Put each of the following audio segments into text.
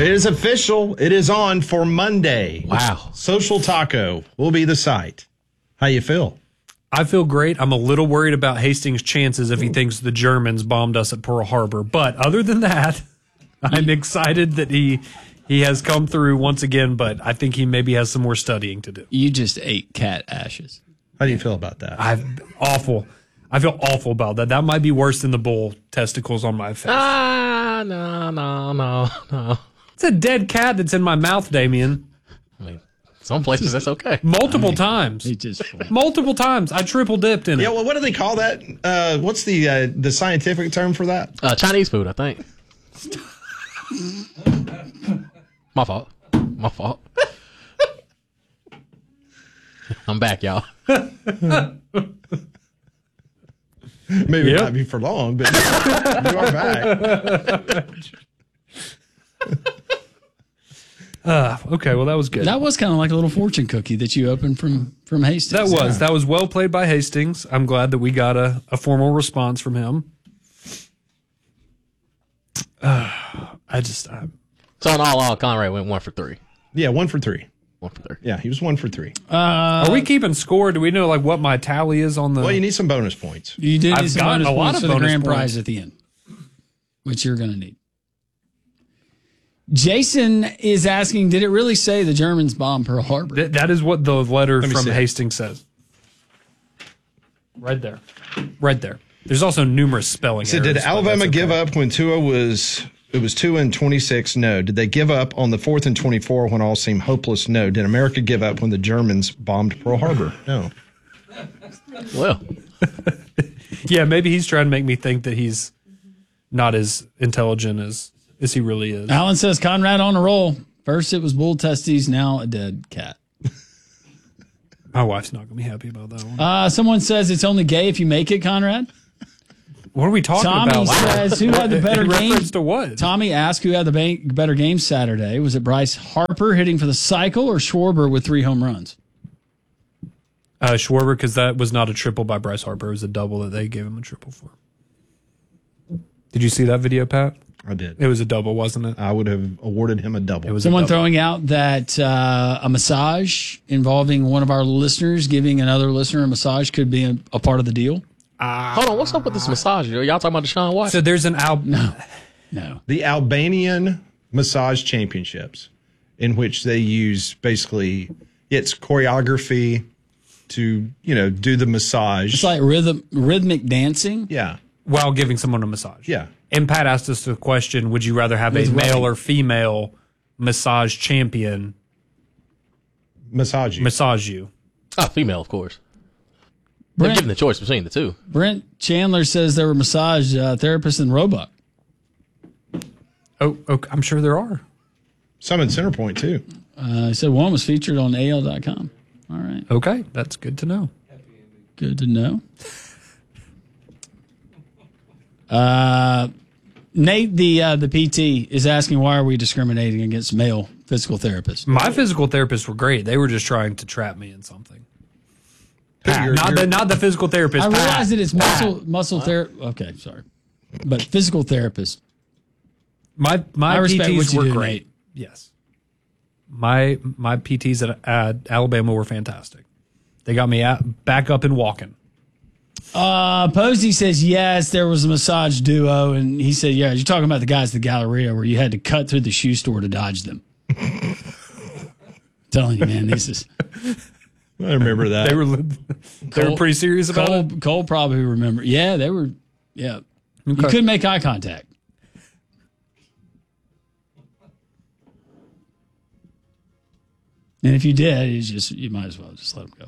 It is official. It is on for Monday. Wow. Social Taco will be the site. How you feel? I feel great. I'm a little worried about Hastings' chances if he thinks the Germans bombed us at Pearl Harbor. But other than that, I'm excited that he has come through once again, but I think he maybe has some more studying to do. You just ate cat ashes. How do you feel about that? I feel awful about that. That might be worse than the bull testicles on my face. No. It's a dead cat that's in my mouth, Damien. I mean, some places that's okay. Multiple times. He just Multiple times. I triple dipped in it. Yeah, well, what do they call that? What's the scientific term for that? Chinese food, I think. My fault. I'm back, y'all. Maybe not be for long, but you are back. Okay, well, that was good. That was kind of like a little fortune cookie that you opened from Hastings. That was well played by Hastings. I'm glad that we got a formal response from him. So in all, Conrad went 1 for 3. Yeah, 1 for 3. 1 for 3. Yeah, he was 1 for 3. Are we keeping score? Do we know what my tally is on the? Well, you need some bonus points. You do need I've some gotten bonus a lot points of for the bonus grand points. prize at the end, which you're going to need. Jason is asking, did it really say the Germans bombed Pearl Harbor? That is what the letter me from see it. Hastings says. Right there. There's also numerous spelling So errors. did but Alabama that's okay. give up when Tua was... It was 2 and 26? No. Did they give up on the 4th and 24 when all seemed hopeless? No. Did America give up when the Germans bombed Pearl Harbor? No. Well, Yeah, maybe he's trying to make me think that he's not as intelligent as he really is. Alan says, Conrad on a roll. First it was bull testes, now a dead cat. My wife's not going to be happy about that one. Someone says it's only gay if you make it, Conrad. What are we talking Tommy about? says, who had the better In game? reference to what? Tommy asked who had the better game Saturday. Was it Bryce Harper hitting for the cycle or Schwarber with 3 home runs? Schwarber, because that was not a triple by Bryce Harper. It was a double that they gave him a triple for. Did you see that video, Pat? I did. It was a double, wasn't it? I would have awarded him a double. It was Someone a double. throwing out that a massage involving one of our listeners giving another listener a massage could be a part of the deal. hold on. What's up with this massage? Y'all talking about Deshaun Watson? So there's an No. The Albanian Massage Championships, in which they use basically it's choreography to, do the massage. It's like rhythmic dancing. Yeah. while giving someone a massage. Yeah. And Pat asked us the question, would you rather have a male or female massage champion Massage you. massage you? Female, of course. They're given the choice between the two. Brent Chandler says there were massage therapists in Roebuck. Oh, I'm sure there are. Some in Centerpoint, too. He said one was featured on AL.com. All right. Okay, that's good to know. Good to know. Nate, the PT, is asking why are we discriminating against male physical therapists? My physical therapists were great. They were just trying to trap me in something. You're- Not the physical therapist. I Pat. realize that it's muscle therapy. Okay, sorry. But physical therapists. My I respect PTs what you were do, great. Nate. Yes. My PTs at Alabama were fantastic. They got me back up and walking. Posey says, yes, there was a massage duo. And he said, yeah, you're talking about the guys at the Galleria where you had to cut through the shoe store to dodge them. Telling you, man, this is... I remember that. They were pretty serious about it. Cole probably remember. Yeah, they were. Yeah. You Okay. couldn't make eye contact. And if you did, you might as well just let them go.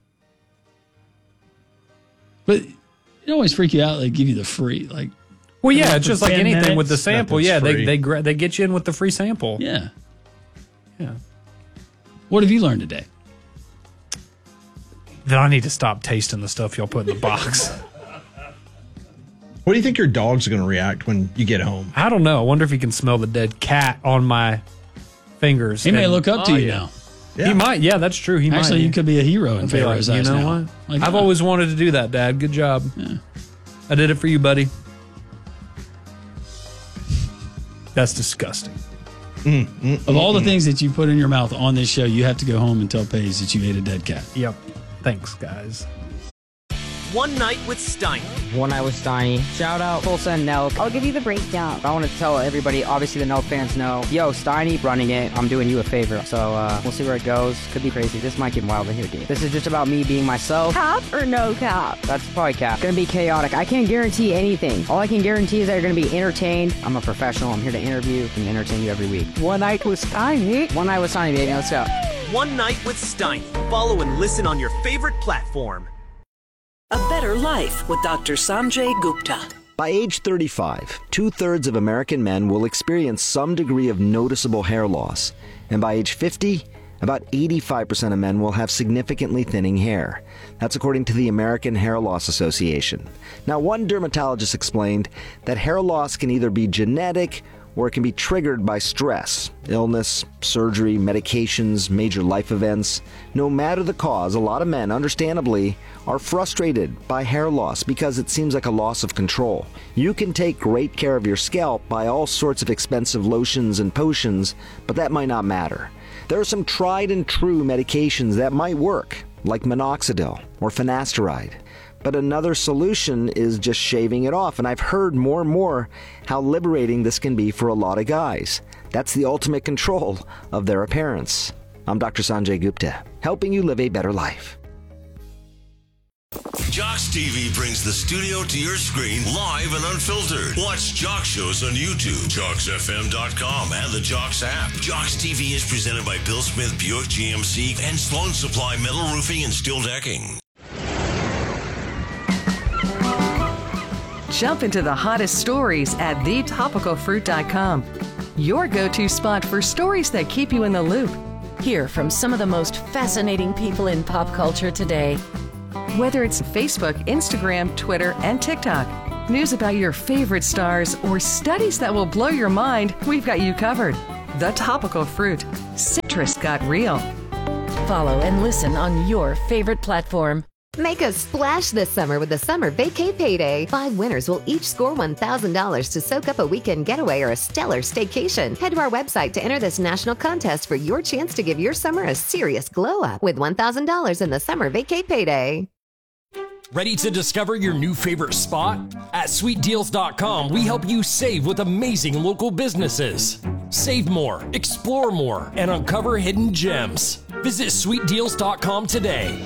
But it always freak you out. They give you the free, like. Well, yeah, it's just like 10 anything minutes, with the sample. nothing's Yeah, free. they get you in with the free sample. Yeah. Yeah. What have you learned today? Then I need to stop tasting the stuff y'all put in the box. What do you think your dog's going to react when you get home? I don't know. I wonder if he can smell the dead cat on my fingers. He may And look up to you yeah. now. Yeah. He might. Yeah, that's true. He Actually, might. you could be a hero in Be like, Pharaoh's eyes you know now. what? Like, I've always wanted to do that, Dad. Good job. Yeah. I did it for you, buddy. That's disgusting. Of all the things that you put in your mouth on this show, you have to go home and tell Paige that you ate a dead cat. Yep. Thanks, guys. One Night with Steiny. One Night with Steiny. Shout out Full Send Nelk. I'll give you the breakdown. I want to tell everybody, obviously the Nelk fans know, yo, Steiny running it. I'm doing you a favor. So we'll see where it goes. Could be crazy. This might get wild in here, dude. This is just about me being myself. Cap or no cap? That's probably cap. Gonna be chaotic. I can't guarantee anything. All I can guarantee is that you're gonna be entertained. I'm a professional. I'm here to interview and entertain you every week. One Night with Steiny. One Night with Steiny, baby. Let's go. One Night with Steiny. Follow and listen on your favorite platform. A Better Life with Dr. Sanjay Gupta. By age 35, 2/3 of American men will experience some degree of noticeable hair loss. And by age 50, about 85% of men will have significantly thinning hair. That's according to the American Hair Loss Association. Now, one dermatologist explained that hair loss can either be genetic or it can be triggered by stress, illness, surgery, medications, major life events. No matter the cause, a lot of men, understandably, are frustrated by hair loss because it seems like a loss of control. You can take great care of your scalp by all sorts of expensive lotions and potions, but that might not matter. There are some tried and true medications that might work, like minoxidil or finasteride. But another solution is just shaving it off, and I've heard more and more how liberating this can be for a lot of guys. That's the ultimate control of their appearance. I'm Dr. Sanjay Gupta, helping you live a better life. Jocks TV brings the studio to your screen live and unfiltered. Watch Jocks shows on YouTube, JocksFM.com, and the Jocks app. Jocks TV is presented by Bill Smith Buick GMC and Sloan Supply Metal Roofing and Steel Decking. Jump into the hottest stories at thetopicalfruit.com. Your go-to spot for stories that keep you in the loop. Hear from some of the most fascinating people in pop culture today. Whether it's Facebook, Instagram, Twitter, and TikTok, news about your favorite stars, or studies that will blow your mind, we've got you covered. The Topical Fruit. Citrus got real. Follow and listen on your favorite platform. Make a splash this summer with the Summer Vacay Payday. 5 winners will each score $1,000 to soak up a weekend getaway or a stellar staycation. Head to our website to enter this national contest for your chance to give your summer a serious glow up with $1,000 in the Summer Vacay Payday. Ready to discover your new favorite spot? At SweetDeals.com, we help you save with amazing local businesses. Save more, explore more, and uncover hidden gems. Visit SweetDeals.com today.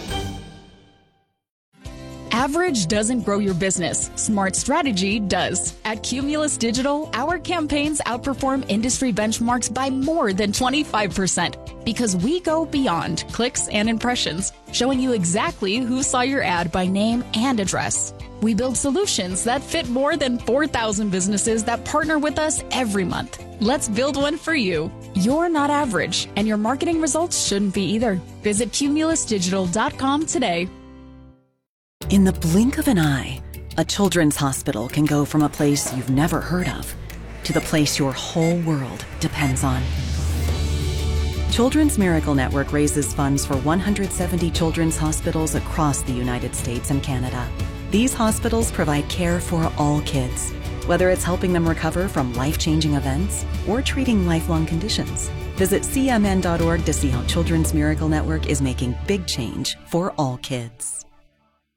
Average doesn't grow your business. Smart strategy does. At Cumulus Digital, our campaigns outperform industry benchmarks by more than 25% because we go beyond clicks and impressions, showing you exactly who saw your ad by name and address. We build solutions that fit more than 4,000 businesses that partner with us every month. Let's build one for you. You're not average, and your marketing results shouldn't be either. Visit cumulusdigital.com today. In the blink of an eye, a children's hospital can go from a place you've never heard of to the place your whole world depends on. Children's Miracle Network raises funds for 170 children's hospitals across the United States and Canada. These hospitals provide care for all kids, whether it's helping them recover from life-changing events or treating lifelong conditions. Visit cmn.org to see how Children's Miracle Network is making big change for all kids.